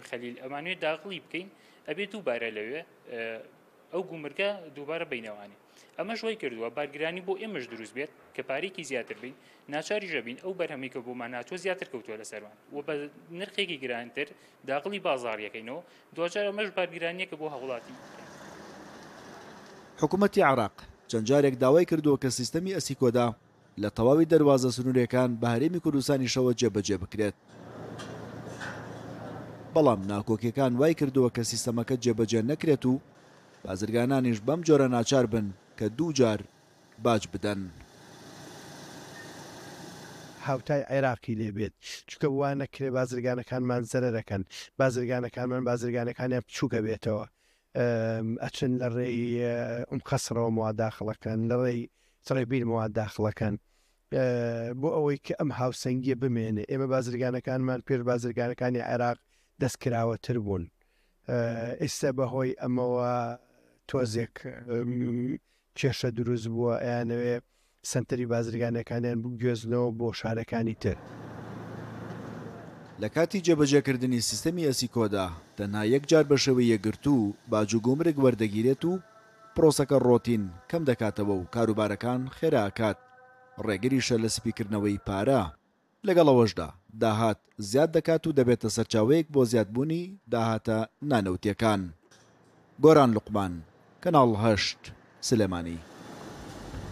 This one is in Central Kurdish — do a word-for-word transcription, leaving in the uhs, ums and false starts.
خەلیل ئەمانوێت داغڵی بکەین ئەبێت دووبارە لەوێ ئەو گومرگە دووبارە بینەوانی ئەمە شوی کردووە بارگرانی بۆ ئێمەش دروست بێت کە پارێکی زیاتر بین ناچاری ژەبین ئەو بەرهەمێکە بۆمان ناچۆ زیاتر کەوتووە لەسەروان و بە نرخێکی گرانتر داغڵی بازاڕیەکەینەوە دوجار ئەمەش بارگرانیەکە بۆ هەوڵاتی حکوومەتی عێراق چەند جارێک داوای کردووە کە سیستەمی ئەسیکۆدا لە تەواوی دەروازە سنوورەکان بە هەرێمی کوردستانیشەوە جێبەجێ بکرێت بەڵام ناکۆکیەکان وای کردووە کە سیستەمەکە جێبەجێ نەکرێت و بازرگانانیش بەم جۆرە ناچار بن کە دوو جار باج بدەن هاوتای عێراقی لێبێت چکە وان نەکرێ بازرگانەکانمان زەرەرەکەن بازرگانەکانمان بازرگانەکانیان بچووکە بێتەوە ئەچن لە ڕێی ئەم خەسرەوە مواداخڵەکەن لە ڕێی سڕێبیر مواداخڵەکەن بۆ ئەوەی کە ئەم هاوسەنگیە بمێنێ ئێمە بازرگانەکانمان پێش بازرگانەکانی عێراق دەستکراوەتر بوون ئێستا بەهۆی ئەمەوە تۆزێک کێشە دروست بووە ئەیانەوێ سنتەری بازرگانەکانیان بگوێزنەوە بۆ شارەکانی تر لە کاتی جێبەجێکردنی سیستەمی ئەسیکۆدا تەنها یەک جار بە شێوەی یەکگرتوو باج و گومرگ وەردەگیرێت و پرۆسەکە ڕۆتین کەم دەکاتەوە و کاروبارەکان خێراکات ڕێگریشە لە سپیکردنەوەی پارە لەگەڵەوەشدا داهات زیاد دەکات و دەبێتە سەرچاوەیەک بۆ زیادبوونی داهاتە نانەوتیەکان. گۆران لوقمان، کەناڵ هەشت، سلێمانی.